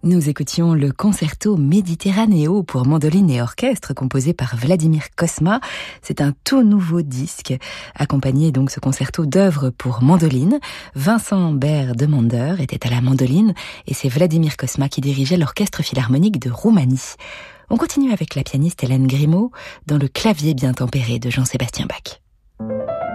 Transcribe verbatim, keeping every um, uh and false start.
Nous écoutions le concerto Méditerranéo pour mandoline et orchestre composé par Vladimir Cosma. C'est un tout nouveau disque, accompagné donc ce concerto d'œuvres pour mandoline. Vincent Baer-Demander était à la mandoline et c'est Vladimir Cosma qui dirigeait l'orchestre philharmonique de Roumanie. On continue avec la pianiste Hélène Grimaud dans le clavier bien tempéré de Jean-Sébastien Bach.